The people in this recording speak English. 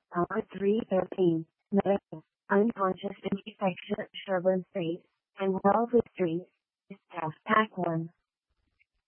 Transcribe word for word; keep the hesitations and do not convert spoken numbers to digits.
Part three thirteen. Medical, unconscious infection, Sherburne Street, and World History.